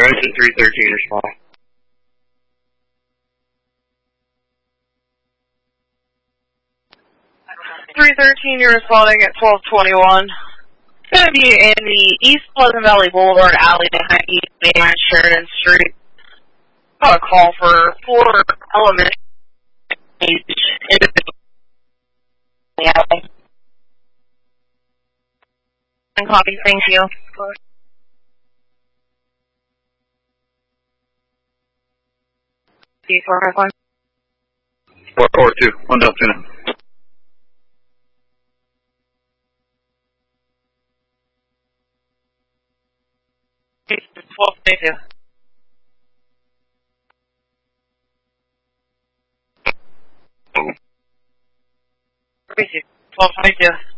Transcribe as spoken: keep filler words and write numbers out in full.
exit three thirteen respond. three thirteen, you're responding at twelve twenty-one. It's going to be in the East Pleasant Valley Boulevard alley behind East Main and Sheridan Street. Got a call for four elementary age individuals in the alley. And copy, thank you. four five one. four four two, one Delfina. twelve twenty-two. twelve twenty-two.